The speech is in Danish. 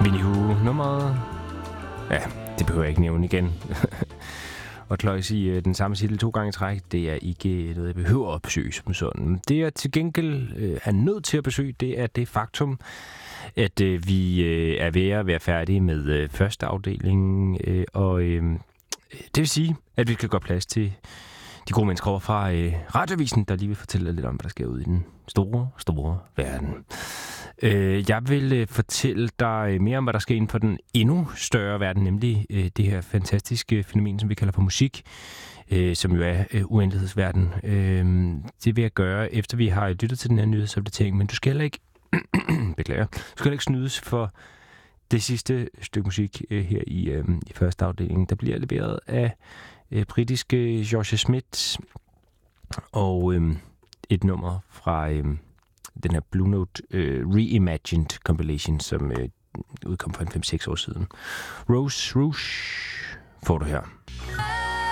Winnie Hu nummeret. Ja, det behøver jeg ikke nævne igen. Og Klois i den samme titel 2 gange i træk, det er ikke noget, jeg behøver at besøge som sådan. Det jeg til gengæld er nødt til at besøge, det er det faktum, at vi er ved at være færdige med første afdeling. Og det vil sige, at vi skal gøre plads til de gode mennesker over fra Radioavisen, der lige vil fortælle lidt om, hvad der sker ud i den store, store verden. Jeg vil fortælle dig mere om, hvad der sker inden for den endnu større verden, nemlig det her fantastiske fænomen, som vi kalder for musik, som jo er uendelighedsverden. Det vil jeg gøre, efter vi har lyttet til den her nyhedsopdatering, men du skal heller ikke beklager, du skal heller ikke snydes for det sidste stykke musik her i første afdeling. Der bliver leveret af britiske George Smith og et nummer fra den her Blue Note Reimagined compilation, som udkom for 5-6 år siden. Rose Rouge får du her.